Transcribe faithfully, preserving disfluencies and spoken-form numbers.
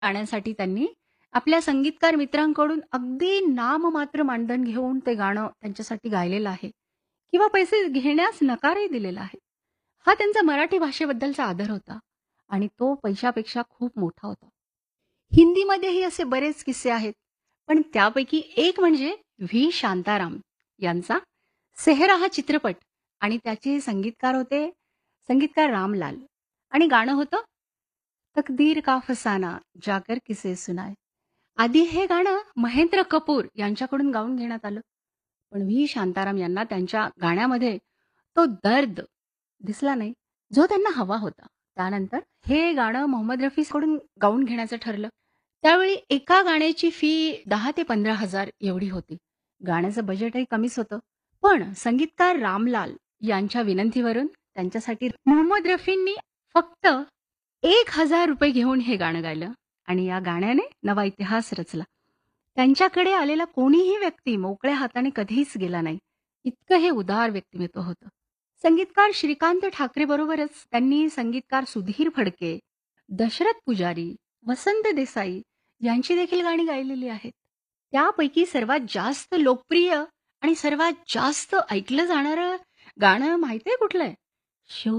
गाण्यासाठी त्यांनी आपल्या संगीतकार मित्रांकडून अगदी नाममात्र मानधन घेऊन ते गाणं त्यांच्यासाठी गायलेलं आहे किंवा पैसे घेण्यास नकारही दिलेला आहे. हा त्यांचा मराठी भाषेबद्दलचा आदर होता आणि तो पैशापेक्षा खूप मोठा होता. हिंदीमध्येही असे बरेच किस्से आहेत, पण त्यापैकी एक म्हणजे व्ही. शांताराम यांचा सेहरा हा चित्रपट आणि त्याचे संगीतकार होते संगीतकार रामलाल आणि गाणं होतं तकदीर का फसाना जाकर किसे सुनाय. आधी हे गाणं महेंद्र कपूर यांच्याकडून गाऊन घेण्यात आलं. पण व्ही. शांताराम यांना त्यांच्या गाण्यामध्ये तो दर्द दिसला नाही, जो त्यांना हवा होता. त्यानंतर हे गाणं मोहम्मद रफीकडून गाऊन घेण्याचं ठरलं. त्यावेळी एका गाण्याची फी दहा ते पंधरा हजार एवढी होती. गाण्याचं बजेटही कमीच होतं. पण संगीतकार रामलाल यांच्या विनंतीवरून त्यांच्यासाठी मोहम्मद रफींनी फक्त एक हजार रुपये घेऊन हे गाणं गायलं आणि या गाण्याने नवा इतिहास रचला. त्यांच्याकडे आलेला कोणीही व्यक्ती मोकळ्या हाताने कधीच गेला नाही. इतकं हे उदार व्यक्तिमत्व होतं. संगीतकार श्रीकांत ठाकरे बरोबरच त्यांनी संगीतकार सुधीर फडके, दशरथ पुजारी, वसंत देसाई यांची देखील गाणी गायलेली आहेत. त्यापैकी सर्वात जास्त लोकप्रिय आणि सर्वात जास्त ऐकलं जाणारं गाणं माहितीये कुठलंय?